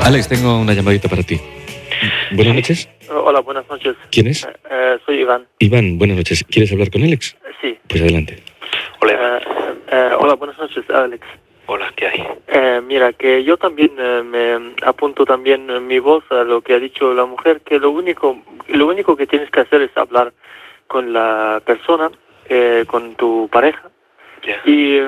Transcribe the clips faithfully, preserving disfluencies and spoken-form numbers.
Alex, tengo una llamadita para ti. Buenas noches. Hola, buenas noches. ¿Quién es? Eh, eh, soy Iván. Iván, buenas noches. ¿Quieres hablar con Alex? Sí. Pues adelante. Hola. Eh, eh, hola, buenas noches, Alex. Hola, ¿qué hay? Eh, mira, que yo también eh, me apunto también en mi voz a lo que ha dicho la mujer, que lo único, lo único que tienes que hacer es hablar con la persona, eh, con tu pareja, yeah. y,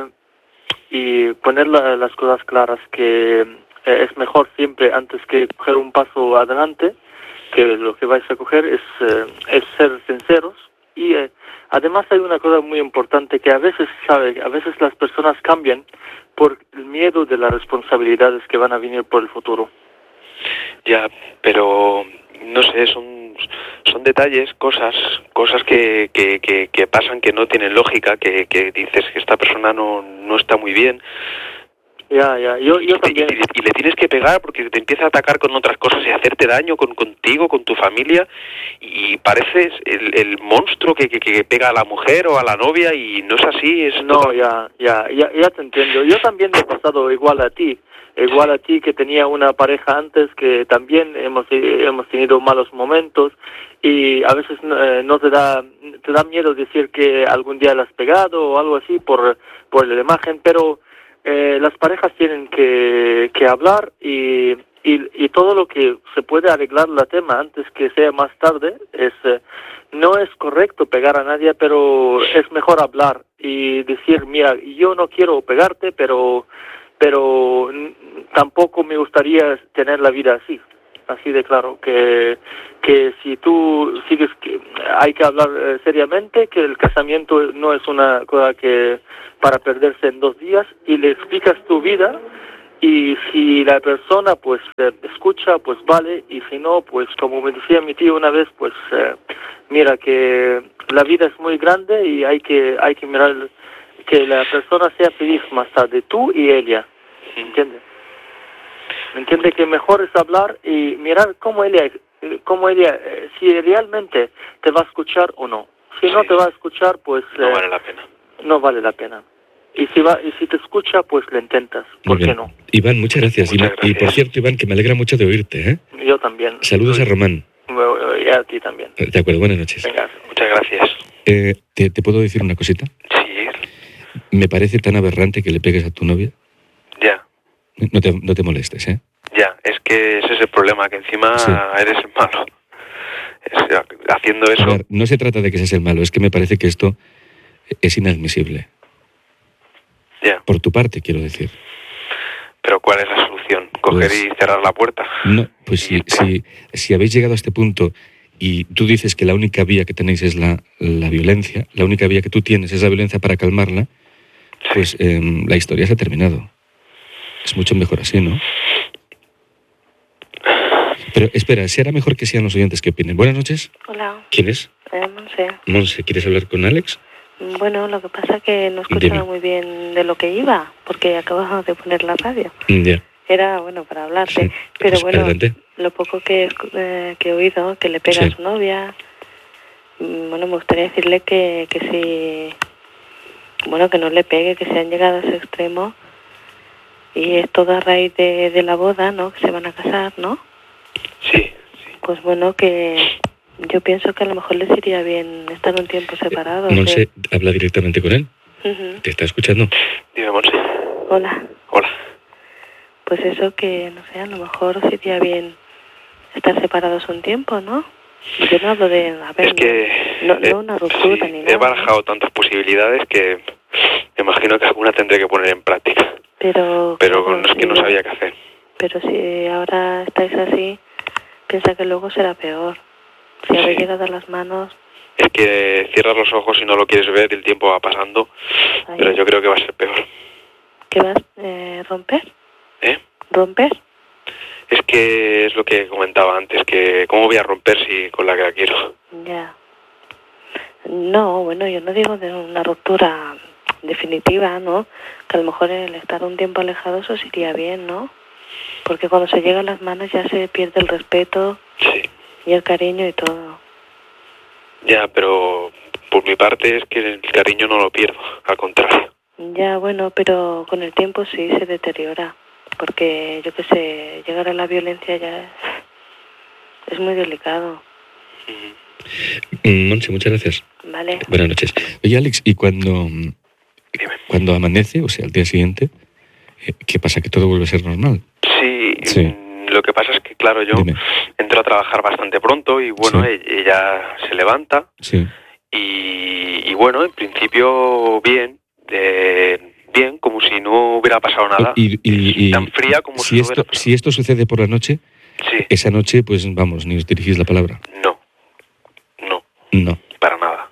y poner la, las cosas claras, que eh, es mejor siempre, antes que coger un paso adelante, que lo que vais a coger es, eh, es ser sinceros. Y eh, además hay una cosa muy importante, que a veces, sabe, a veces las personas cambian por el miedo de las responsabilidades que van a venir por el futuro. Ya, pero no sé, son son detalles, cosas, cosas que que, que, que pasan, que no tienen lógica, que, que dices que esta persona no no está muy bien. Ya, ya, yo, yo y, también. Y, y, y le tienes que pegar porque te empieza a atacar con otras cosas y a hacerte daño con contigo, con tu familia, y pareces el, el monstruo que, que, que pega a la mujer o a la novia, y no es así. Es no, total... ya, ya, ya, ya te entiendo. Yo también me he pasado igual a ti, igual a ti, que tenía una pareja antes, que también hemos hemos tenido malos momentos, y a veces eh, no te da te da miedo decir que algún día la has pegado o algo así por por la imagen, pero Eh, las parejas tienen que, que hablar, y, y, y todo lo que se puede arreglar la tema antes que sea más tarde. Es eh, no es correcto pegar a nadie, pero es mejor hablar y decir, mira, yo no quiero pegarte, pero pero tampoco me gustaría tener la vida así. Así de claro, que que si tú sigues, que hay que hablar eh, seriamente, que el casamiento no es una cosa que para perderse en dos días, y le explicas tu vida, y si la persona pues eh, escucha, pues vale, y si no, pues como me decía mi tío una vez, pues eh, mira que la vida es muy grande y hay que hay que mirar que la persona sea feliz más tarde, tú y ella, ¿entiendes? ¿Me entiende? Que mejor es hablar y mirar cómo ella, cómo ella, eh, si realmente te va a escuchar o no. Si sí. no te va a escuchar, pues no eh, vale la pena. No vale la pena. Y si va, y si te escucha, pues le intentas. ¿Por qué no? Iván, muchas gracias. Muchas y, gracias. Y por cierto, Iván, que me alegra mucho de oírte, ¿eh? Yo también. Saludos Soy... a Román. Y a ti también. De acuerdo, buenas noches. Venga. Muchas gracias. Eh, ¿te, ¿Te puedo decir una cosita? Sí. Me parece tan aberrante que le pegues a tu novia. Ya. No te, no te molestes, ¿eh? Ya, es que ese es el problema, que encima sí. eres el malo. Es, haciendo eso... A ver, no se trata de que seas el malo, es que me parece que esto es inadmisible. Ya. Por tu parte, quiero decir. Pero ¿cuál es la solución? ¿Coger pues, y cerrar la puerta? No, pues si, si, si habéis llegado a este punto y tú dices que la única vía que tenéis es la, la violencia, la única vía que tú tienes es la violencia para calmarla, sí. pues eh, la historia se ha terminado. Es mucho mejor así, ¿no? Pero espera, ¿será mejor que sean los oyentes que opinen? Buenas noches. Hola. ¿Quién es? Eh, Monse. Monse, ¿quieres hablar con Alex? Bueno, lo que pasa es que no escuchaba Dime. muy bien de lo que iba, porque acababa de poner la radio. Ya. Yeah. Era, bueno, para hablarte. Sí. Pero Pues bueno, adelante. Lo poco que, eh, que he oído, que le pega sí. a su novia, bueno, me gustaría decirle que, que si, bueno, que no le pegue, que se han llegado a ese extremo, y es todo a raíz de, de la boda, ¿no? Que se van a casar, ¿no? Sí, sí. Pues bueno, que yo pienso que a lo mejor les iría bien estar un tiempo separados. No de... sé, habla directamente con él. Uh-huh. ¿Te está escuchando? Dime, Monse. Hola. Hola. Pues eso, que no sé, a lo mejor os iría bien estar separados un tiempo, ¿no? Yo no hablo de, a ver, es que no, no eh, una ruptura sí, ni nada. He barajado ¿no? tantas posibilidades que me imagino que alguna tendré que poner en práctica. Pero, Pero claro, no es que sí, no sabía qué hacer. Pero si ahora estáis así, piensa que luego será peor. Si habéis sí. llegado a las manos... Es que cierras los ojos y no lo quieres ver, el tiempo va pasando, Ahí. pero yo creo que va a ser peor. ¿Qué vas a eh, romper? ¿Eh? ¿Romper? Es que es lo que comentaba antes, que ¿cómo voy a romper si con la que la quiero? Ya. No, bueno, yo no digo de una ruptura definitiva, ¿no? Que a lo mejor el estar un tiempo alejados os iría bien, ¿no? Porque cuando se llega a las manos ya se pierde el respeto sí. y el cariño y todo. Ya, pero por mi parte es que el cariño no lo pierdo, al contrario. Ya, bueno, pero con el tiempo sí se deteriora. porque yo qué sé, llegar a la violencia ya es, es muy delicado. Mm, Monse, muchas gracias. Vale. Buenas noches. Oye, Alex, ¿y cuando, cuando amanece, o sea, al día siguiente, eh, qué pasa? ¿Que todo vuelve a ser normal? Sí, Sí. Lo que pasa es que, claro, yo Dime. entro a trabajar bastante pronto y, bueno, Sí. e- ella se levanta Sí. y, y bueno, en principio bien, eh, bien, como si no hubiera pasado nada. Y, y- y- Tan fría como si si no esto, hubiera pasado. si esto sucede por la noche, Sí, esa noche, pues vamos, ni os dirigís la palabra. no, no, No. para nada.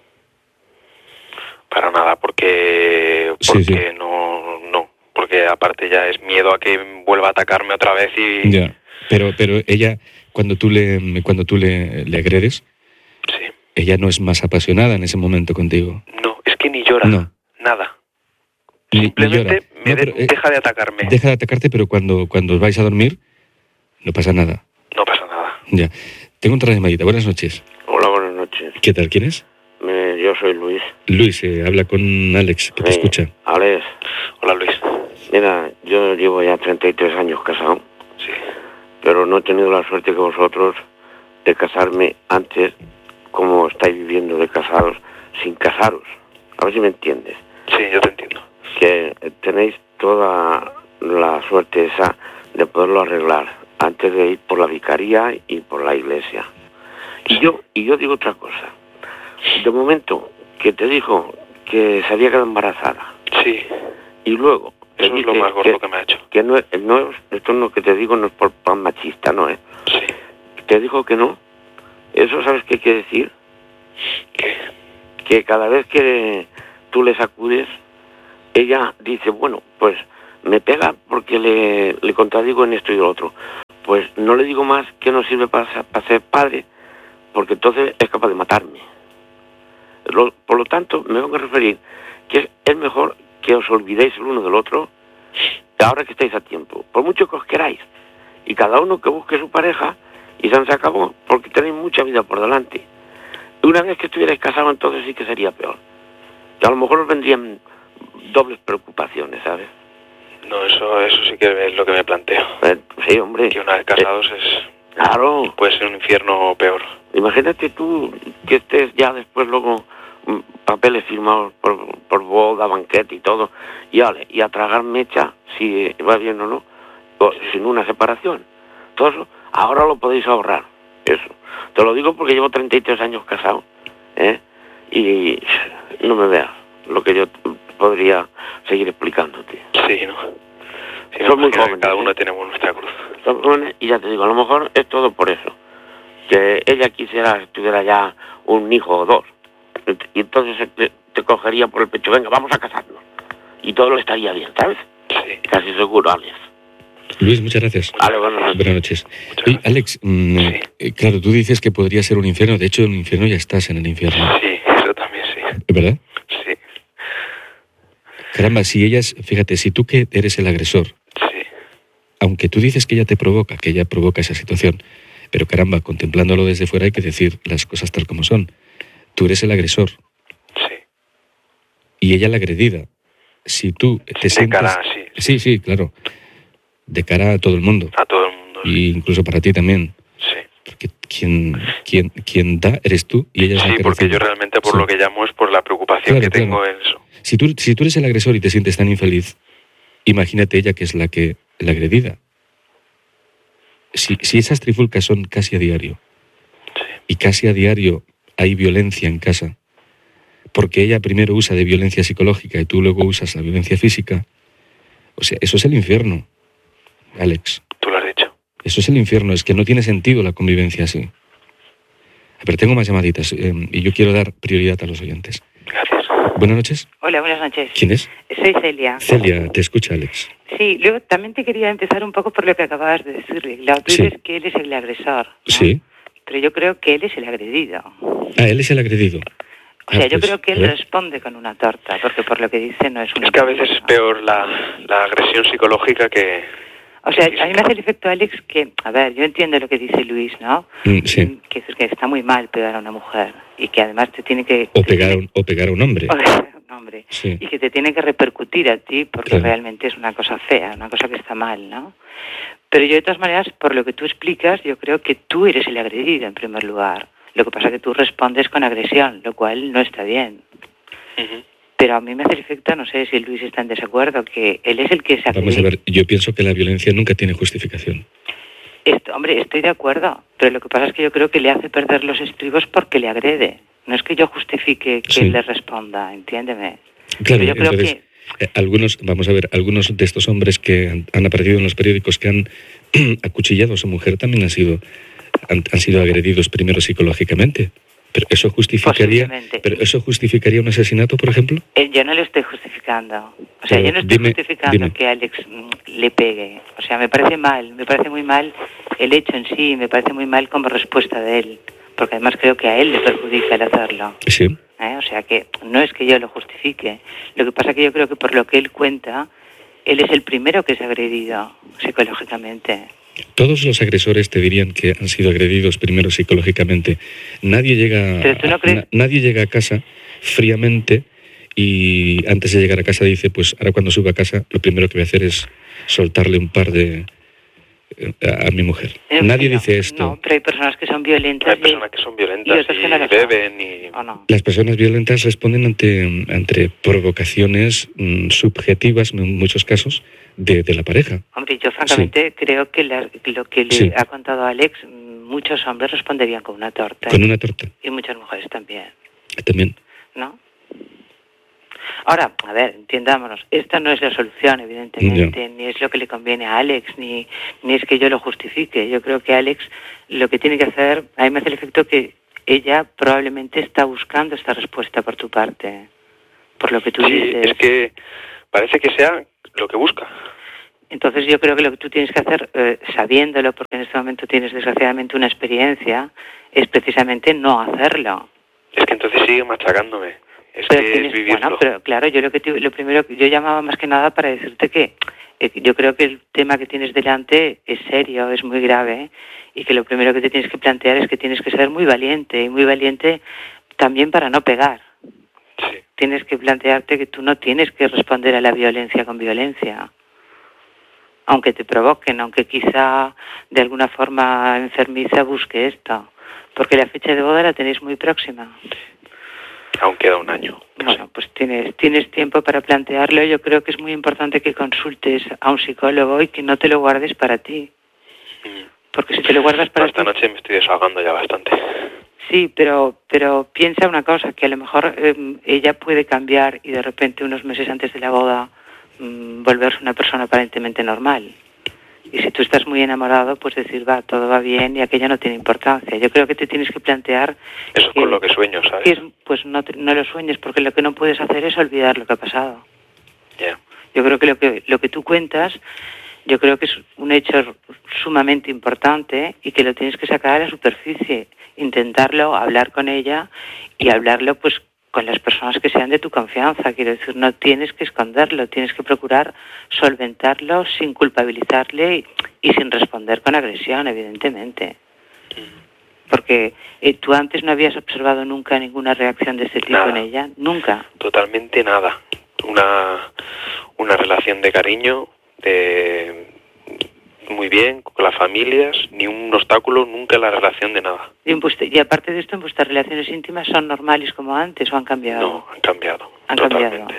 Para nada, porque, Sí, porque sí. no, no, porque aparte ya es miedo a que vuelva a atacarme otra vez y... Ya. Pero, pero ella, cuando tú le, cuando tú le, le agredes, Sí, ella no es más apasionada en ese momento contigo. no, es que ni llora, No. nada. Ni- ni Simplemente llora. me No, de- pero, eh, deja de atacarme, Deja de atacarte, pero cuando, cuando os vais a dormir, no pasa nada. no pasa nada. Ya. Tengo otra llamadita. Buenas noches. Hola, buenas noches. ¿Qué tal? ¿Quién es? Me- yo soy Luis. Luis, eh, habla con Alex, que te Sí, escucha. Alex, Hola, Luis. mira, yo llevo ya treinta y tres años casado, Sí, pero no he tenido la suerte que vosotros de casarme antes, como estáis viviendo de casados, sin casaros. A ver si me entiendes. sí, yo te entiendo. Que tenéis toda la suerte esa de poderlo arreglar antes de ir por la vicaría y por la iglesia. Y yo, y yo digo otra cosa. De momento que te dijo que se había quedado embarazada Sí, y luego te eso es lo dice más gordo que, que me ha hecho. que no, es- no es, esto no que te digo no es por pan machista, no es. Sí, Te dijo que no. Eso, ¿sabes qué quiere decir? ¿qué? Que cada vez que tú le sacudes, ella dice, bueno, pues me pega porque le, le contradigo en esto y lo otro. Pues no le digo más que no sirve para, ser- para ser padre, porque entonces es capaz de matarme. Lo- por lo tanto, me vengo a referir que es, es mejor que os olvidéis el uno del otro ahora que estáis a tiempo, por mucho que os queráis. Y cada uno que busque su pareja y se se acabó, porque tenéis mucha vida por delante. Y una vez que estuvierais casados, entonces sí que sería peor. Que a lo mejor os vendrían dobles preocupaciones, ¿sabes? No, eso, eso sí que es lo que me planteo. Eh, sí, hombre. Que una vez casados es, Claro. puede ser un infierno peor. Imagínate tú que estés ya después luego mm, papeles firmados por, por boda, banquete y todo, y, ale, y a tragar mecha, si va bien o no, o sin una separación. Todo eso, ahora lo podéis ahorrar. Eso. Te lo digo porque llevo treinta y tres años casado, ¿eh? Y no me veas lo que yo podría seguir explicándote. Sí, ¿no? Sí, me Son muy imagino que jóvenes, cada ¿eh? uno tenemos nuestra cruz. Son jóvenes, y ya te digo, a lo mejor es todo por eso. Que ella quisiera que tuviera ya un hijo o dos. Y entonces te, te cogería por el pecho, venga, vamos a casarnos. Y todo lo estaría bien, ¿sabes? Sí. Casi seguro, Alex. Luis, muchas gracias. Vale, buenas noches. Buenas noches. Muchas Oye, gracias. Alex, mm, Sí. eh, claro, tú dices que podría ser un infierno. De hecho, en el infierno ya estás en el infierno. Sí, eso también sí. ¿Verdad? Sí, Caramba, si ella es, fíjate, si tú que eres el agresor, sí, aunque tú dices que ella te provoca, que ella provoca esa situación, pero caramba, contemplándolo desde fuera hay que decir las cosas tal como son. Tú eres el agresor sí. y ella la agredida. Si tú te De sientes... cara, sí, Sí, sí, claro. De cara a todo el mundo. a todo el mundo. Y incluso para ti también. Sí, Porque quien, quien, quien da eres tú y ella es la sí, que porque recibe. yo realmente por Sí. lo que llamo es por la preocupación Claro, que tengo claro. en eso. Si tú, si tú eres el agresor y te sientes tan infeliz, imagínate ella que es la que la agredida. Si, si esas trifulcas son casi a diario, Sí, y casi a diario hay violencia en casa, porque ella primero usa de violencia psicológica y tú luego usas la violencia física, o sea, eso es el infierno, Alex. tú lo has dicho. Eso es el infierno, es que no tiene sentido la convivencia así. Pero tengo más llamaditas eh, y yo quiero dar prioridad a los oyentes. Gracias. Buenas noches. Hola, buenas noches. ¿Quién es? Soy Celia. Celia, te escucha, Alex. Sí, luego también te quería empezar un poco por lo que acabas de decir. Claro, tú Sí. dices que él es el agresor, ¿no? Sí. Pero yo creo que él es el agredido. Ah, él es el agredido. O sea, Ah, yo pues, creo que a él ver. responde con una torta, porque por lo que dice no es un... Es que a veces es peor la, la agresión psicológica que... O sea, a mí me hace el efecto, Alex, que, a ver, yo entiendo lo que dice Luis, ¿no? Mm, sí. Que, que está muy mal pegar a una mujer y que además te tiene que... O pegar, a un, o pegar a un hombre. O pegar a un hombre. Sí. Y que te tiene que repercutir a ti porque Claro. realmente es una cosa fea, una cosa que está mal, ¿no? Pero yo, de todas maneras, por lo que tú explicas, yo creo que tú eres el agredido en primer lugar. Lo que pasa es que tú respondes con agresión, lo cual no está bien. Ujú. Pero a mí me hace el efecto, no sé si Luis está en desacuerdo, que él es el que se agrede. Vamos a ver, yo pienso que la violencia nunca tiene justificación. Esto, hombre, estoy de acuerdo, pero lo que pasa es que yo creo que le hace perder los estribos porque le agrede. No es que yo justifique que Sí. él le responda, entiéndeme. Claro, Pero yo creo entonces, que... eh, algunos, vamos a ver, algunos de estos hombres que han, han aparecido en los periódicos que han acuchillado a su mujer también han sido, han, han sido agredidos primero psicológicamente. Pero eso justificaría, Posiblemente. pero eso justificaría un asesinato, por ejemplo. Eh, yo no le estoy justificando. O sea, Pero yo no estoy dime- justificando dime. que Alex mm, le pegue. O sea, me parece mal, me parece muy mal el hecho en sí, me parece muy mal como respuesta de él. Porque además creo que a él le perjudica el hacerlo. Sí. ¿Eh? O sea, que no es que yo lo justifique. Lo que pasa es que yo creo que por lo que él cuenta, él es el primero que es agredido psicológicamente. Todos los agresores te dirían que han sido agredidos primero psicológicamente. Nadie llega, Pero tú no a, crees- na- nadie llega a casa fríamente y antes de llegar a casa dice, pues ahora cuando suba a casa lo primero que voy a hacer es soltarle un par de eh, a, a mi mujer. En Nadie fin, dice no, esto. No, pero hay personas que son violentas. Hay y- personas que son violentas y otras y, que no lo son. beben y... ¿O no? Las personas violentas responden ante, ante provocaciones mm, subjetivas, en muchos casos, de, de la pareja. Hombre, yo francamente creo que la- lo que le Sí. ha contado Alex, mm, muchos hombres responderían con una torta. Con una torta, Y muchas mujeres también, también. ¿no? Ahora, a ver, entiendámonos, esta no es la solución, evidentemente, ni es lo que le conviene a Alex, ni, ni es que yo lo justifique. Yo creo que Alex lo que tiene que hacer, a mí me hace el efecto que ella probablemente está buscando esta respuesta por tu parte, por lo que tú Sí, dices. es que parece que sea lo que busca. Entonces yo creo que lo que tú tienes que hacer, eh, sabiéndolo, porque en este momento tienes desgraciadamente una experiencia, es precisamente no hacerlo. Es que entonces sigue machacándome. Es Pero que tienes- es vivirlo. bueno, pero claro, yo lo que te- lo primero que yo llamaba más que nada para decirte que eh, yo creo que el tema que tienes delante es serio, es muy grave y que lo primero que te tienes que plantear es que tienes que ser muy valiente y muy valiente también para no pegar. Sí. Tienes que plantearte que tú no tienes que responder a la violencia con violencia, aunque te provoquen, aunque quizá de alguna forma enfermiza busque esto, porque la fecha de boda la tenéis muy próxima. Aún queda un año. Bueno, pues tienes, tienes tiempo para plantearlo. Yo creo que es muy importante que consultes a un psicólogo y que no te lo guardes para ti. Mm. Porque si te lo guardas para Esta ti... noche me estoy desahogando ya bastante. Sí, pero, pero piensa una cosa, que a lo mejor eh, ella puede cambiar y de repente unos meses antes de la boda mm, volverse una persona aparentemente normal. Y si tú estás muy enamorado, pues decir, va, todo va bien y aquello no tiene importancia. Yo creo que te tienes que plantear... Eso es que- con lo que sueño, ¿sabes? que es, pues no, te- no lo sueñes, porque lo que no puedes hacer es olvidar lo que ha pasado. Ya. Yo creo que lo que lo que tú cuentas, yo creo que es un hecho sumamente importante y que lo tienes que sacar a la superficie, intentarlo, hablar con ella y hablarlo pues con las personas que sean de tu confianza. Quiero decir, no tienes que esconderlo, tienes que procurar solventarlo sin culpabilizarle y, y sin responder con agresión, evidentemente. Porque eh, tú antes no habías observado nunca ninguna reacción de este tipo Nada. en ella, nunca. Totalmente nada. Una, una relación de cariño, de muy bien, con las familias, ni un obstáculo nunca en la relación de nada. Y, en vuestra- y aparte de esto, ¿en vuestras relaciones íntimas son normales como antes o han cambiado? No, han cambiado. Han Totalmente, cambiado.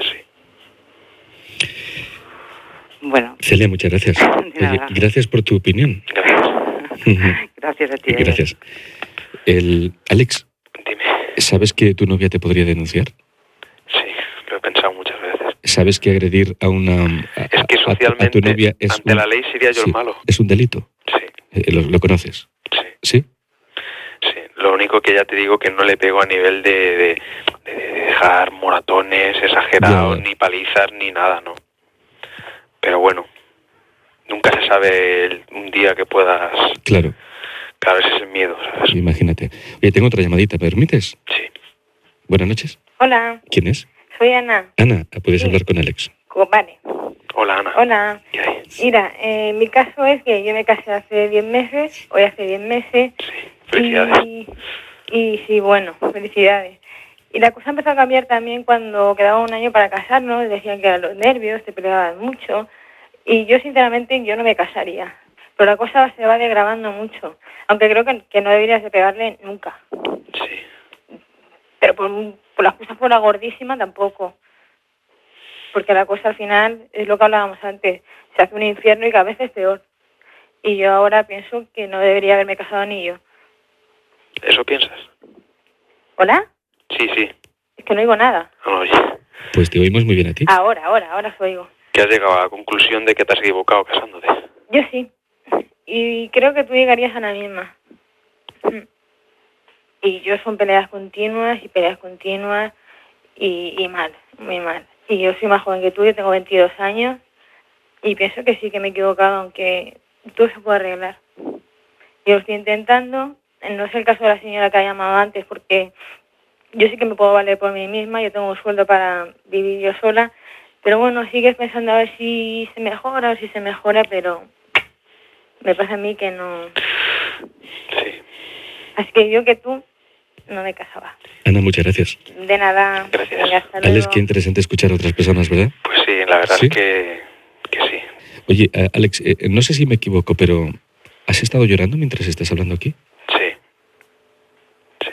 sí. Bueno, Celia, muchas gracias. De Oye, nada. gracias por tu opinión. Gracias. gracias a ti. Gracias. El, Alex, Dime. ¿sabes que tu novia te podría denunciar? Sí, lo he pensado muchas veces. ¿Sabes que agredir a una a, Es que a- a tu- a socialmente, tu novia es ante un, la ley sería yo sí, el malo. es un delito? Sí, Eh, ¿Lo, lo conoces? sí, ¿Sí? sí. Lo único que ya te digo que no le pego a nivel de, de, de dejar moratones exagerados, Ya. ni palizas, ni nada, ¿no? Pero bueno, nunca se sabe el- un día que puedas... Claro, Claro, ese es el miedo, ¿sabes? imagínate. Oye, tengo otra llamadita, ¿me permites? Sí. Buenas noches. Hola, ¿Quién es? soy Ana. Ana, puedes Sí. hablar con Alex. Co- Vale. Hola. Hola, Ana. Hola. ¿Qué hay? Mira, eh, mi caso es que yo me casé hace diez meses, hoy hace diez meses. Sí, felicidades. Y, y sí, bueno, felicidades. Y la cosa empezó a cambiar también cuando quedaba un año para casarnos, decían que eran los nervios, te peleaban mucho. Y yo, sinceramente, yo no me casaría. Pero la cosa se va degradando mucho, aunque creo que, que no deberías de pegarle nunca. Sí. Pero por, por las cosas por la gordísima tampoco. Porque la cosa al final es lo que hablábamos antes, se hace un infierno y cada vez es peor. Y yo ahora pienso que no debería haberme casado ni yo. ¿Eso piensas? ¿Hola? Sí, sí. Es que no oigo nada. No, oye. Pues te oímos muy bien a ti. Ahora, ahora, ahora os oigo. Que has llegado a la conclusión de que te has equivocado casándote. Yo sí. Y creo que tú llegarías a la misma. Y yo son peleas continuas y peleas continuas y, y mal, muy mal. Y yo soy más joven que tú, yo tengo veintidós años y pienso que sí que me he equivocado, aunque todo se puede arreglar. Yo lo estoy intentando, no es el caso de la señora que ha llamado antes, porque yo sí que me puedo valer por mí misma, yo tengo un sueldo para vivir yo sola, pero bueno, sigues pensando a ver si se mejora o si se mejora, pero me pasa a mí que no. Sí. Así que yo que tú no me casaba. Ana, muchas gracias. De nada. Gracias. Venga, hasta Alex, luego. qué interesante escuchar a otras personas, ¿verdad? Pues sí, la verdad ¿Sí? es que, que sí. Oye, eh, Alex, eh, no sé si me equivoco, pero ¿has estado llorando mientras estás hablando aquí? Sí. Sí.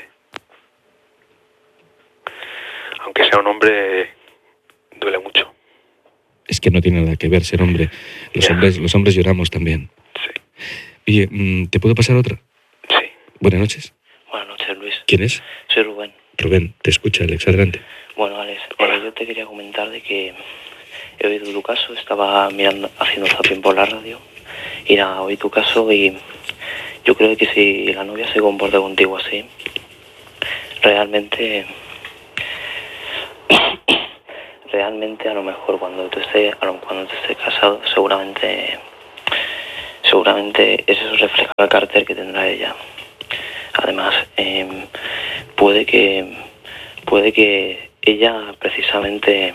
Aunque sea un hombre, duele mucho. Es que no tiene nada que ver ser hombre. Los Ya. hombres, los hombres lloramos también. Sí. Oye, mm, ¿te puedo pasar otra? Sí. Buenas noches. Buenas noches, Luis. ¿Quién es? Soy Rubén. Rubén, te escucha, Alex, adelante. Bueno, Alex, eh, yo te quería comentar de que he oído tu caso, estaba mirando, haciendo zapping por la radio, y nada, oí tu caso y yo creo que si la novia se comporta contigo así, realmente, realmente a lo mejor cuando tú estés, a lo- cuando tú estés casado, seguramente, seguramente eso refleja el carácter que tendrá ella. Además, eh, puede que puede que ella precisamente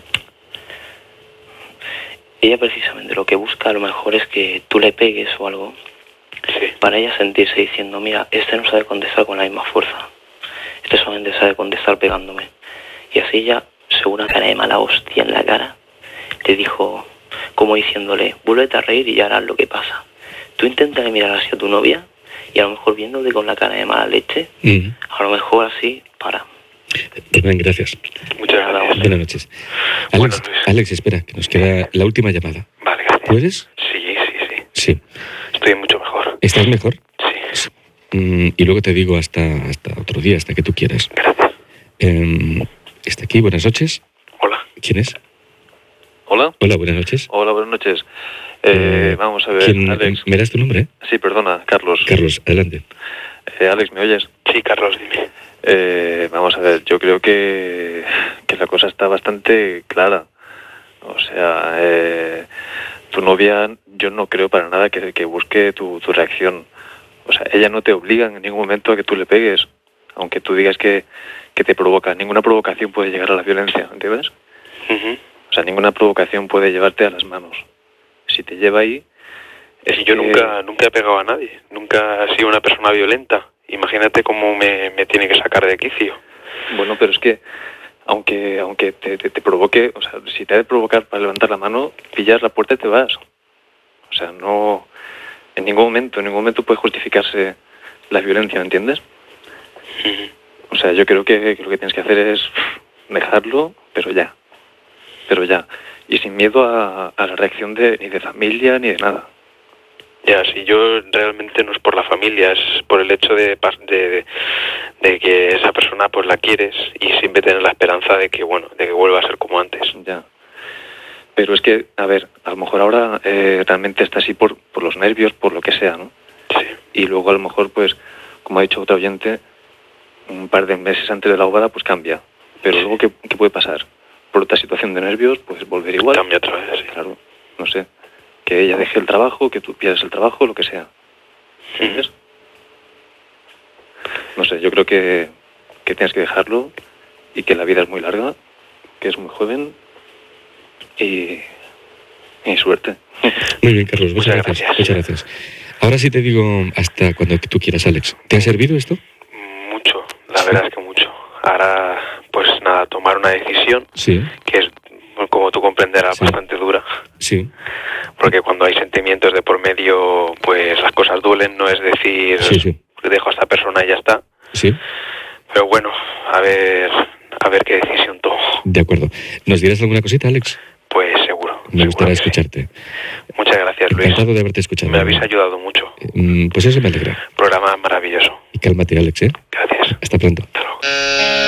ella precisamente lo que busca a lo mejor es que tú le pegues o algo, Sí. para ella sentirse diciendo, mira, este no sabe contestar con la misma fuerza, este solamente sabe contestar pegándome. Y así ella, según una cara de mala hostia en la cara, te dijo, como diciéndole, vuélvete a reír y ya harás lo que pasa. Tú intenta mirar así a tu novia y a lo mejor viéndote con la cara de mala leche, Mm. a lo mejor así, para. Rubén, gracias. Muchas gracias. Buenas noches. Bueno, Alex, Luis. Alex, espera, que nos queda la última llamada. Vale, gracias. ¿Puedes? Sí, sí, sí. Sí. Estoy mucho mejor. ¿Estás mejor? Sí. Mm, y luego te digo hasta, hasta otro día, hasta que tú quieras. Gracias. Eh, está aquí, buenas noches. Hola. ¿Quién es? Hola. Hola, buenas noches. Hola, buenas noches. Eh, Eh, vamos a ver, ¿Quién, Alex. ¿Me das tu nombre? Sí, perdona, Carlos. Carlos, adelante. Eh, Alex, ¿me oyes? Sí, Carlos, dime. Eh, vamos a ver, yo creo que, que la cosa está bastante clara. O sea, eh, tu novia, yo no creo para nada que, que busque tu, tu reacción. O sea, ella no te obliga en ningún momento a que tú le pegues, aunque tú digas que, que te provoca. Ninguna provocación puede llegar a la violencia, ¿entiendes? Ujú. O sea, ninguna provocación puede llevarte a las manos. Si te lleva ahí... es Y yo que- nunca, nunca he pegado a nadie. Nunca he sido una persona violenta. Imagínate cómo me, me tiene que sacar de quicio. Bueno, pero es que aunque aunque te, te, te provoque, o sea, si te ha de provocar para levantar la mano, pillas la puerta y te vas. O sea, no, en ningún momento, en ningún momento puede justificarse la violencia, ¿me entiendes? O sea, yo creo que, que lo que tienes que hacer es dejarlo, pero ya, pero ya, y sin miedo a, a la reacción de ni de familia ni de nada. Ya, si yo realmente no es por la familia, es por el hecho de, pas- de, de, de que esa persona pues la quieres y siempre tener la esperanza de que, bueno, de que vuelva a ser como antes. Ya. Pero es que, a ver, a lo mejor ahora eh, realmente está así por, por los nervios, por lo que sea, ¿no? Sí. Y luego a lo mejor, pues, como ha dicho otra oyente, un par de meses antes de la boda, pues cambia. Pero luego, ¿qué, qué puede pasar? Por otra situación de nervios, pues volver igual. Cambia otra vez, sí. Claro, no sé. Que ella deje el trabajo, que tú pierdas el trabajo, lo que sea. ¿Entiendes? No sé, yo creo que, que tienes que dejarlo y que la vida es muy larga, que es muy joven y, y suerte. Muy bien, Carlos, muchas, Muchas gracias. gracias. Muchas gracias. Ahora sí te digo hasta cuando tú quieras, Alex. ¿Te ha servido esto? Mucho, la verdad es que mucho. Ahora, pues nada, tomar una decisión Sí, que es, como tú comprenderás, Sí. bastante dura. sí, Porque cuando hay sentimientos de por medio, pues las cosas duelen, no es decir, sí, sí, dejo a esta persona y ya está. sí. Pero bueno, a ver, a ver qué decisión tomo. De acuerdo. ¿Nos dirás alguna cosita, Alex? Pues seguro. Me seguro gustará que sí. escucharte. Muchas gracias, Luis. Encantado de haberte escuchado. Me habéis ayudado mucho. Mm, Pues eso me alegra. Programa maravilloso. Y cálmate, Alex, ¿eh? Gracias. Hasta pronto. Hasta luego.